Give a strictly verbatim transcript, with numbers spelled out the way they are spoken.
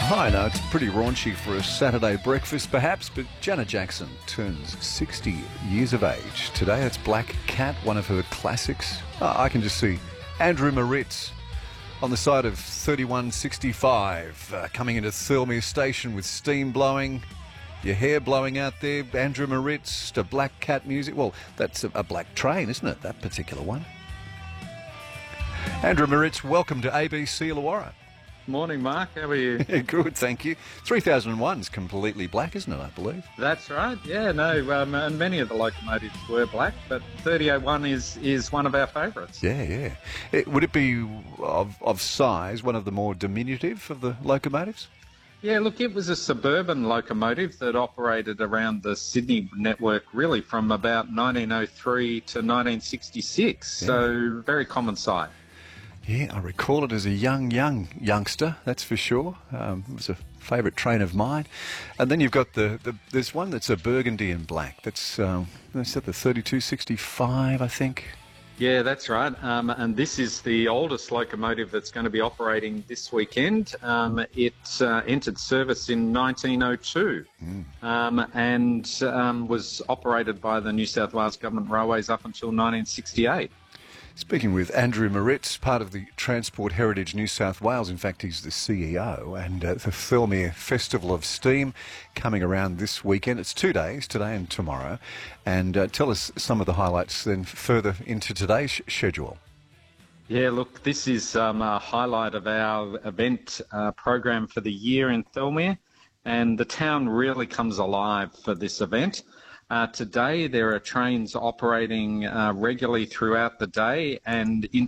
I know it's pretty raunchy for a Saturday breakfast perhaps, but Janet Jackson turns sixty years of age today. That's Black Cat, one of her classics. Oh, I can just see Andrew Moritz on the side of thirty-one sixty-five, uh, coming into Thirlmere Station with steam blowing, your hair blowing out there. Andrew Moritz to Black Cat music. Well, that's a, a black train, isn't it, that particular one? Andrew Moritz, welcome to A B C Illawarra. Morning, Mark. How are you? Good, thank you. three thousand one's completely black, isn't it, I believe? That's right. Yeah, no, um, and many of the locomotives were black, but thirty oh one is, is one of our favourites. Yeah, yeah. It, would it be of, of size one of the more diminutive of the locomotives? Yeah, look, it was a suburban locomotive that operated around the Sydney network really from about nineteen oh three to nineteen sixty-six, yeah. So very common sight. Yeah, I recall it as a young, young youngster, that's for sure. Um, it was a favourite train of mine. And then you've got the, the there's one that's a burgundy and black. That's, um, that's at the thirty-two sixty-five, I think. Yeah, that's right. Um, and this is the oldest locomotive that's going to be operating this weekend. Um, it uh, entered service in nineteen oh two mm. um, and um, was operated by the New South Wales Government Railways up until nineteen sixty-eight. Speaking with Andrew Moritz, part of the Transport Heritage New South Wales. In fact, he's the C E O. And uh, the Thirlmere Festival of Steam coming around this weekend. It's two days, today and tomorrow. And uh, tell us some of the highlights then further into today's sh- schedule. Yeah, look, this is um, a highlight of our event uh, program for the year in Thirlmere. And the town really comes alive for this event. Uh, today there are trains operating uh, regularly throughout the day and into